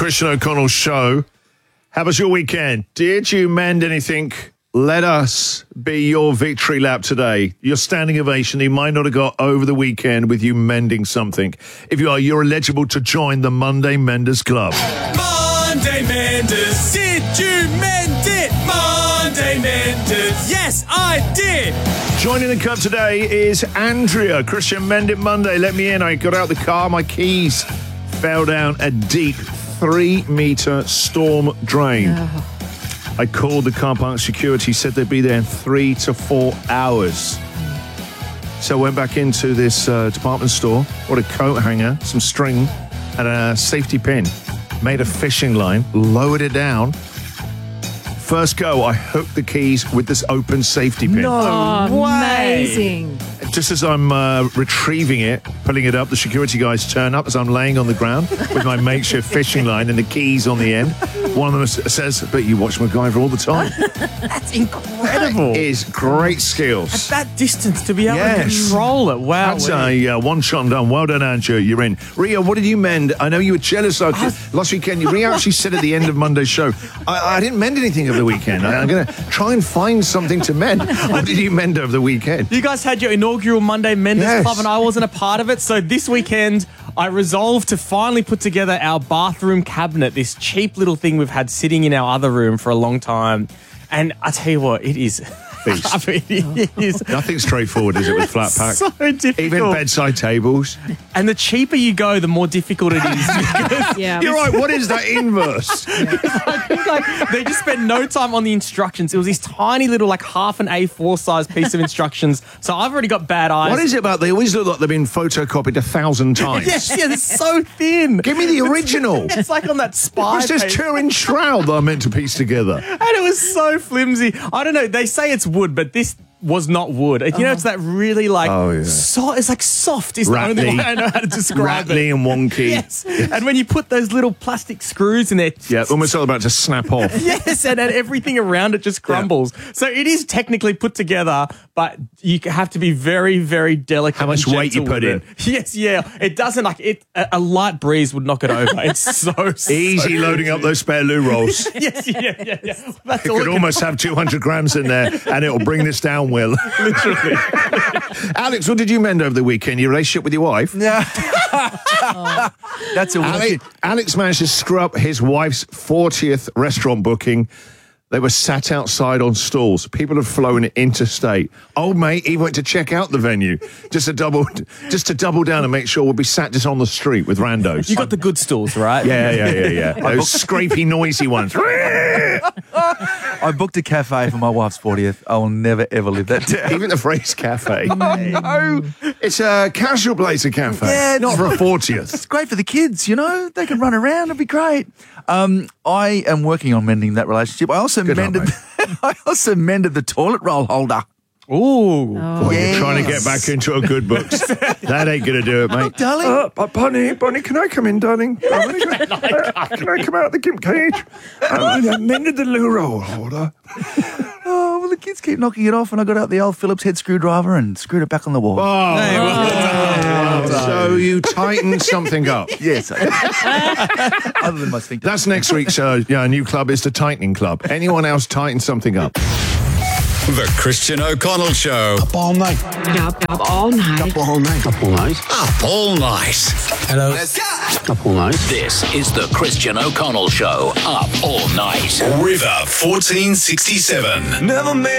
Christian O'Connell Show. How was your weekend? Did you mend anything? Let us be your victory lap today. Your standing ovation, he might not have got over the weekend with you mending something. If you are, you're eligible to join the Monday Menders Club. Monday Menders, did you mend it? Monday Menders, yes, I did. Joining the club today is Andrea. Christian, mend it Monday. Let me in. I got out the car. My keys fell down a deep 3-meter storm drain. I called the car park security, said they'd be there in 3 to 4 hours. So I went back into this department store, bought a coat hanger, some string, and a safety pin. Made a fishing line, lowered it down. First go, I hooked the keys with this open safety pin. Amazing. Just as I'm retrieving it, pulling it up, the security guys turn up as I'm laying on the ground with my makeshift fishing line and the keys on the end. One of them says, "But you watch MacGyver all the time." That's incredible. That is great skills. At that distance to be able to control it. Wow. That's a one shot and done. Well done, Andrew. You're in. Ria, what did you mend? I know you were jealous last weekend. Ria actually said at the end of Monday's show, I didn't mend anything over the weekend. I'm going to try and find something to mend. What did you mend over the weekend? You guys had your inaugural Monday Menders Club and I wasn't a part of it. So this weekend, I resolved to finally put together our bathroom cabinet, this cheap little thing we've had sitting in our other room for a long time. And I tell you what, it is... Beast. I mean, it is Nothing straightforward, is it, with flat pack? so difficult. Even bedside tables. And the cheaper you go, the more difficult it is. You're right, what is that inverse? They just spent no time on the instructions. It was this tiny little, like, half an A4 size piece of instructions. So I've already got bad eyes. What is it about? They always look like they've been photocopied 1,000 times. Yes, they're so thin. Give me the original. It's like on that spy It's this paper. 2-inch shroud that I'm meant to piece together. And it was so flimsy. I don't know. They say it's wood, but this was not wood. You know, it's that really like it's like soft is Rattly. the only way I know how to describe Rattly it. and wonky. Yes. And when you put those little plastic screws in there, Almost all about to snap off. yes, and then everything around it just crumbles. So it is technically put together, but you have to be very, very delicate. How much and weight you gentle put with it. Yes, yeah. It doesn't like it. A light breeze would knock it over. It's so Easy loading up those spare loo rolls. Yes, yeah. That's You all could almost have 200 grams in there and it'll bring this down, Will. literally. Alex, what did you mend over the weekend? Your relationship with your wife? Yeah. That's a Alex managed to screw up his wife's 40th restaurant booking. They were sat outside on stalls. People had flown interstate. Old mate, he went to check out the venue just to double down and make sure we'll be sat just on the street with randos. You got the good stools, right? Yeah. Those scrapey, noisy ones. I booked a cafe for my wife's 40th. I will never, ever live that down. Even the phrase cafe. No. It's a casual place, a cafe. Yeah, not for a 40th. It's great for the kids, you know. They can run around. It'll be great. I am working on mending that relationship. I also mended the toilet roll holder. Ooh. You're trying to get back into a good books. That ain't going to do it, mate. Darling. Bonnie, can I come in, darling? Can I come out of the gimp cage? I mended the loo roll holder. Oh, well, the kids keep knocking it off, and I got out the old Phillips head screwdriver and screwed it back on the wall. Hey, well done. So you tightened something up. Yes. Other than my sphincter. That's next week's new club is the Tightening Club. Anyone else tighten something up? The Christian O'Connell Show. Up all night. Up all night. Up all night. Up all night. Hello. Up all night. This is the Christian O'Connell Show. Up all night. River 1467. Never made